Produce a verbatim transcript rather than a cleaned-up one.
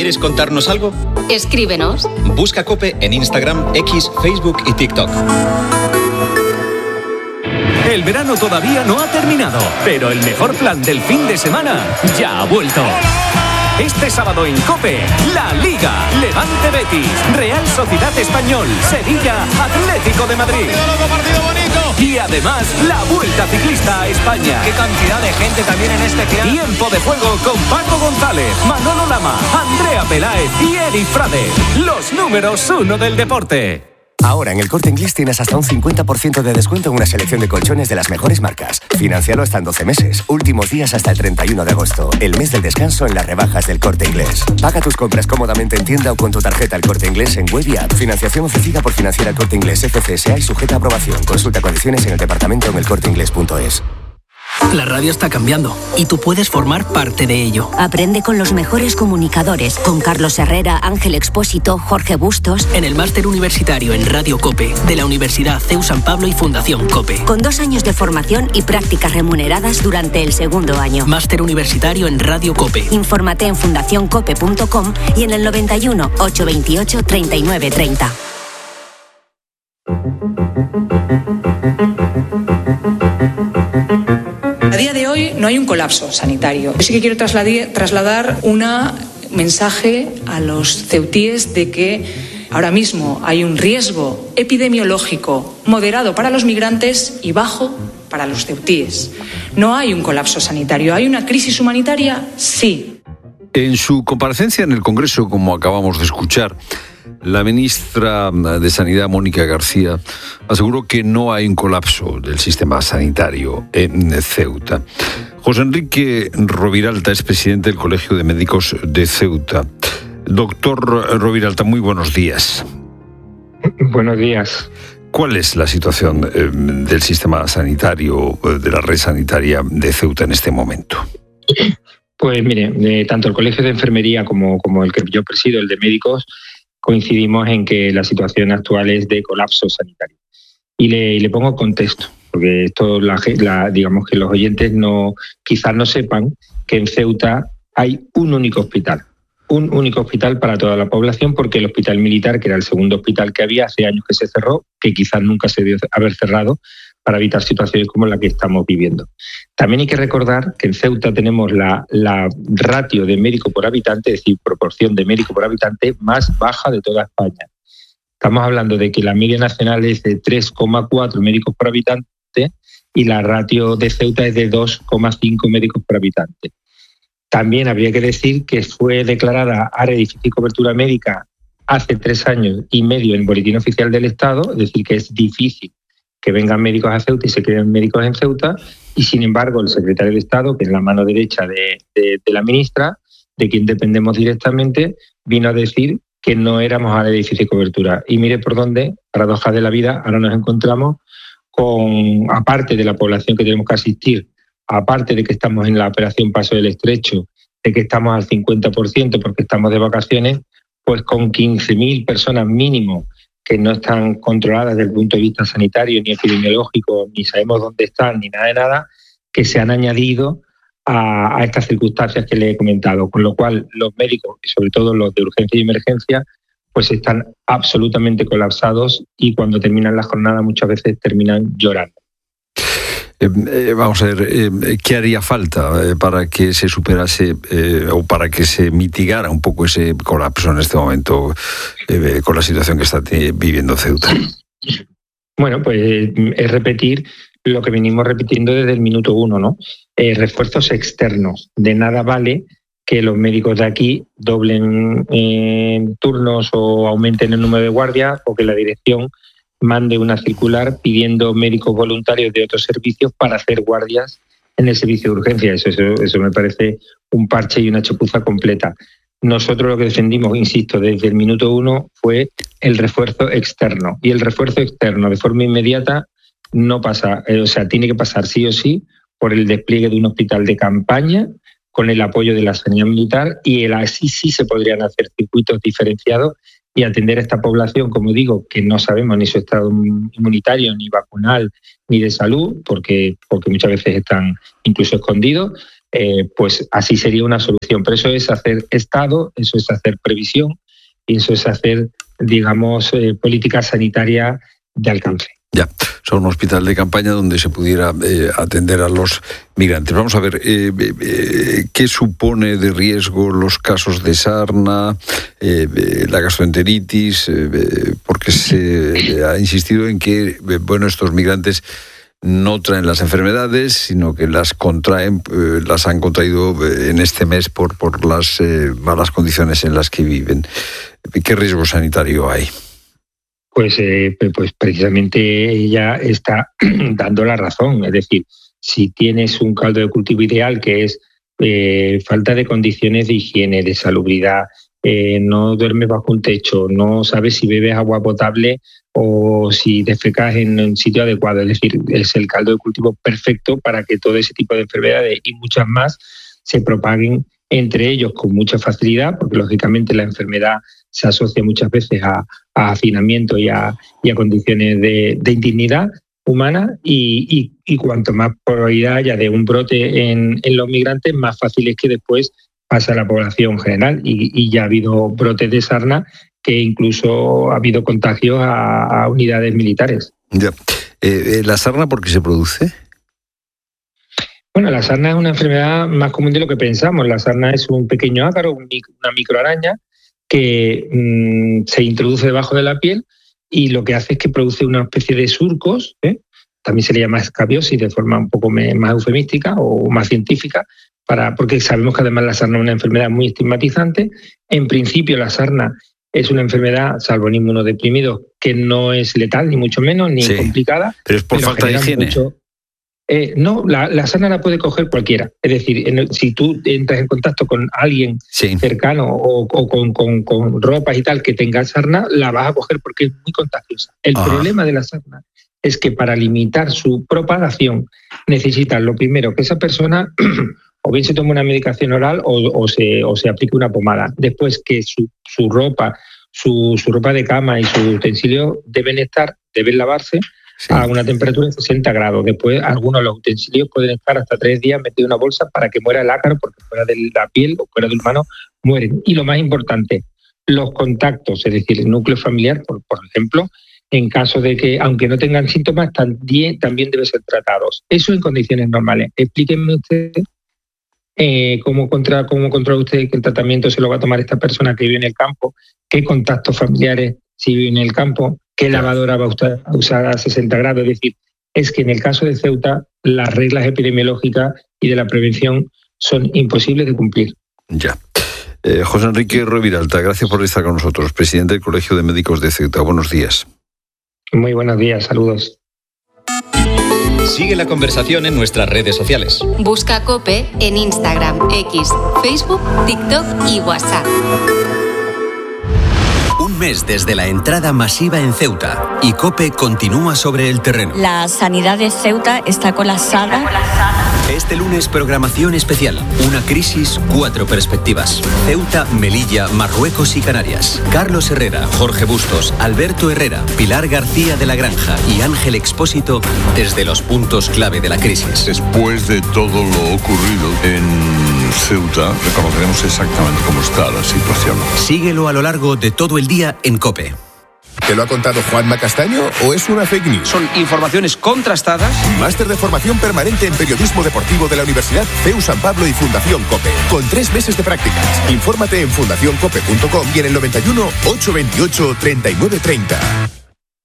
¿Quieres contarnos algo? Escríbenos. Busca COPE en Instagram, X, Facebook y TikTok. El verano todavía no ha terminado, pero el mejor plan del fin de semana ya ha vuelto. Este sábado en COPE, La Liga, Levante Betis, Real Sociedad Español, Sevilla, Atlético de Madrid. Y además, la Vuelta Ciclista a España. ¡Qué cantidad de gente también en este plan! Tiempo de juego con Paco González, Manolo Lama, Andrea Peláez y Eric Frade. Los números uno del deporte. Ahora en el Corte Inglés tienes hasta un cincuenta por ciento de descuento en una selección de colchones de las mejores marcas. Financialo hasta en doce meses. Últimos días hasta el treinta y uno de agosto. El mes del descanso en las rebajas del Corte Inglés. Paga tus compras cómodamente en tienda o con tu tarjeta El Corte Inglés en web y app. Financiación ofrecida por Financiera El Corte Inglés F C S A y sujeta a aprobación. Consulta condiciones en el departamento en el corte inglés punto es. La radio está cambiando y tú puedes formar parte de ello. Aprende con los mejores comunicadores, con Carlos Herrera, Ángel Expósito, Jorge Bustos. En el máster universitario en Radio COPE de la Universidad C E U San Pablo y Fundación COPE. Con dos años de formación y prácticas remuneradas durante el segundo año. Máster universitario en Radio COPE. Infórmate en fundación cope punto com y en el noventa y uno, ochocientos veintiocho, treinta y nueve treinta. A día de hoy no hay un colapso sanitario. Yo sí que quiero trasladar, trasladar un mensaje a los ceutíes de que ahora mismo hay un riesgo epidemiológico moderado para los migrantes y bajo para los ceutíes. No hay un colapso sanitario. ¿Hay una crisis humanitaria? Sí. En su comparecencia en el Congreso, como acabamos de escuchar, la ministra de Sanidad, Mónica García, aseguró que no hay un colapso del sistema sanitario en Ceuta. José Enrique Roviralta es presidente del Colegio de Médicos de Ceuta. Doctor Roviralta, muy buenos días. Buenos días. ¿Cuál es la situación eh, del sistema sanitario, de la red sanitaria de Ceuta en este momento? Pues mire, eh, tanto el Colegio de Enfermería como, como el que yo presido, el de médicos, coincidimos en que la situación actual es de colapso sanitario. Y le, y le pongo contexto, porque esto, la, la, digamos que los oyentes no, quizás no sepan que en Ceuta hay un único hospital, un único hospital para toda la población, porque el hospital militar, que era el segundo hospital que había, hace años que se cerró, que quizás nunca se debió haber cerrado, para evitar situaciones como la que estamos viviendo. También hay que recordar que en Ceuta tenemos la, la ratio de médico por habitante, es decir, proporción de médico por habitante más baja de toda España. Estamos hablando de que la media nacional es de tres coma cuatro médicos por habitante y la ratio de Ceuta es de dos coma cinco médicos por habitante. También habría que decir que fue declarada área de difícil cobertura médica hace tres años y medio en el Boletín Oficial del Estado, es decir, que es difícil que vengan médicos a Ceuta y se creen médicos en Ceuta, y sin embargo el secretario de Estado, que es la mano derecha de, de, de la ministra, de quien dependemos directamente, vino a decir que no éramos área de difícil cobertura. Y mire por dónde, paradoja de la vida, ahora nos encontramos con, aparte de la población que tenemos que asistir, aparte de que estamos en la operación Paso del Estrecho, de que estamos al cincuenta por ciento porque estamos de vacaciones, pues con quince mil personas mínimo que no están controladas desde el punto de vista sanitario, ni epidemiológico, ni sabemos dónde están, ni nada de nada, que se han añadido a, a estas circunstancias que le he comentado. Con lo cual, los médicos, y sobre todo los de urgencia y emergencia, pues están absolutamente colapsados y cuando terminan la jornada muchas veces terminan llorando. Eh, eh, vamos a ver, eh, ¿qué haría falta eh, para que se superase eh, o para que se mitigara un poco ese colapso en este momento eh, con la situación que está t- viviendo Ceuta? Bueno, pues es repetir lo que venimos repitiendo desde el minuto uno, ¿no? Eh, refuerzos externos. De nada vale que los médicos de aquí doblen eh, turnos o aumenten el número de guardias o que la dirección mande una circular pidiendo médicos voluntarios de otros servicios para hacer guardias en el servicio de urgencia. Eso, eso, eso me parece un parche y una chapuza completa. Nosotros lo que defendimos, insisto, desde el minuto uno fue el refuerzo externo. Y el refuerzo externo de forma inmediata no pasa, eh, o sea, tiene que pasar sí o sí por el despliegue de un hospital de campaña con el apoyo de la sanidad militar y el, así sí se podrían hacer circuitos diferenciados y atender a esta población, como digo, que no sabemos ni su estado inmunitario, ni vacunal, ni de salud, porque, porque muchas veces están incluso escondidos, eh, pues así sería una solución. Pero eso es hacer Estado, eso es hacer previsión y eso es hacer, digamos, eh, política sanitaria de alcance. Ya, son un hospital de campaña donde se pudiera eh, atender a los migrantes. Vamos a ver, eh, eh, ¿qué supone de riesgo los casos de sarna, eh, eh, la gastroenteritis? Eh, eh, porque se ha insistido en que, eh, bueno, estos migrantes no traen las enfermedades, sino que las contraen, eh, las han contraído en este mes por, por las eh, malas condiciones en las que viven. ¿Qué riesgo sanitario hay? Pues, eh, pues precisamente ella está dando la razón. Es decir, si tienes un caldo de cultivo ideal, que es eh, falta de condiciones de higiene, de salubridad, eh, no duermes bajo un techo, no sabes si bebes agua potable o si defecas en un sitio adecuado. Es decir, es el caldo de cultivo perfecto para que todo ese tipo de enfermedades y muchas más se propaguen entre ellos con mucha facilidad, porque lógicamente la enfermedad se asocia muchas veces a, a hacinamiento y a, y a condiciones de, de indignidad humana y, y, y cuanto más probabilidad haya de un brote en, en los migrantes, más fácil es que después pase a la población general y, y ya ha habido brotes de sarna que incluso ha habido contagios a, a unidades militares. Ya. Eh, ¿La sarna por qué se produce? Bueno, la sarna es una enfermedad más común de lo que pensamos. La sarna es un pequeño ácaro, una microaraña que mmm, se introduce debajo de la piel y lo que hace es que produce una especie de surcos, ¿eh? También se le llama escabiosis de forma un poco más eufemística o más científica, para, porque sabemos que además la sarna es una enfermedad muy estigmatizante. En principio la sarna es una enfermedad, salvo en inmunodeprimidos, que no es letal, ni mucho menos, ni sí, complicada. Pero es por pero falta de higiene. Mucho, Eh, no, la, la sarna la puede coger cualquiera. Es decir, en el, si tú entras en contacto con alguien sí. cercano o, o con, con, con ropas y tal que tenga sarna, la vas a coger porque es muy contagiosa. El ah. problema de la sarna es que para limitar su propagación necesitan lo primero que esa persona o bien se tome una medicación oral o, o, se, o se aplique una pomada. Después que su, su ropa, su, su ropa de cama y sus utensilios deben estar, deben lavarse Sí. a una temperatura de sesenta grados. Después, algunos de los utensilios pueden estar hasta tres días metidos en una bolsa para que muera el ácaro, porque fuera de la piel o fuera del humano mueren. Y lo más importante, los contactos, es decir, el núcleo familiar, por, por ejemplo, en caso de que, aunque no tengan síntomas, también, también deben ser tratados. Eso en condiciones normales. Explíquenme ustedes eh, cómo, contra, cómo controla usted que el tratamiento se lo va a tomar esta persona que vive en el campo, qué contactos familiares si vive en el campo, qué lavadora va a usar a sesenta grados. Es decir, es que en el caso de Ceuta las reglas epidemiológicas y de la prevención son imposibles de cumplir. Ya. Eh, José Enrique Roviralta, gracias por estar con nosotros, presidente del Colegio de Médicos de Ceuta. Buenos días. Muy buenos días, saludos. Sigue la conversación en nuestras redes sociales. Busca COPE en Instagram, X, Facebook, TikTok y WhatsApp. Un mes desde la entrada masiva en Ceuta y COPE continúa sobre el terreno. La sanidad de Ceuta está colapsada. Este lunes, programación especial. Una crisis, cuatro perspectivas. Ceuta, Melilla, Marruecos y Canarias. Carlos Herrera, Jorge Bustos, Alberto Herrera, Pilar García de la Granja y Ángel Expósito desde los puntos clave de la crisis. Después de todo lo ocurrido en Ceuta, reconoceremos exactamente cómo está la situación. Síguelo a lo largo de todo el día en COPE. ¿Te lo ha contado Juanma Castaño o es una fake news? Son informaciones contrastadas. Máster de formación permanente en periodismo deportivo de la Universidad CEU San Pablo y Fundación COPE. Con tres meses de prácticas. Infórmate en fundación cope punto com y en el noventa y uno, ochocientos veintiocho, treinta y nueve treinta.